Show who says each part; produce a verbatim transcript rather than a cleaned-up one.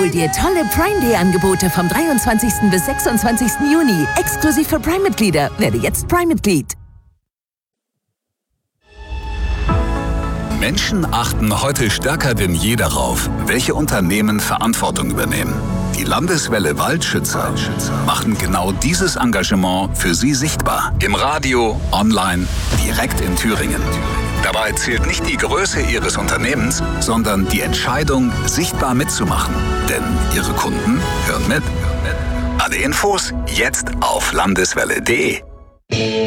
Speaker 1: Hol dir tolle Prime Day Angebote vom dreiundzwanzigsten bis sechsundzwanzigsten Juni. Exklusiv für Prime-Mitglieder. Werde jetzt Prime-Mitglied.
Speaker 2: Menschen achten heute stärker denn je darauf, welche Unternehmen Verantwortung übernehmen. Die Landeswelle Waldschützer machen genau dieses Engagement für Sie sichtbar. Im Radio, online, direkt in Thüringen. Dabei zählt nicht die Größe Ihres Unternehmens, sondern die Entscheidung, sichtbar mitzumachen. Denn Ihre Kunden hören mit. Alle Infos jetzt auf landeswelle punkt de.